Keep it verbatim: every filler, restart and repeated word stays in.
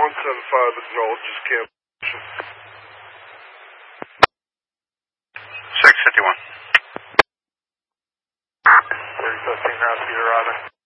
one seven five acknowledge, just cancel. six fifty-one. thirty fifteen, round Peter Robin.